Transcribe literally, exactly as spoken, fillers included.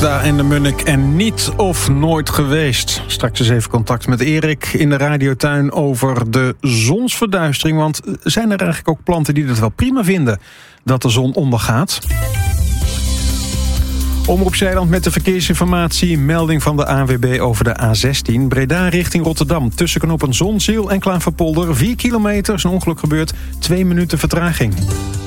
Gouda en de Munnik en niet of nooit geweest. Straks eens even contact met Erik in de radiotuin over de zonsverduistering. Want zijn er eigenlijk ook planten die het wel prima vinden dat de zon ondergaat? Omroep Zeeland met de verkeersinformatie. Melding van de A N W B over de A zestien. Breda richting Rotterdam. Tussen knopen Zonzeel en Klaverpolder. vier kilometer, is een ongeluk gebeurd. Twee minuten vertraging.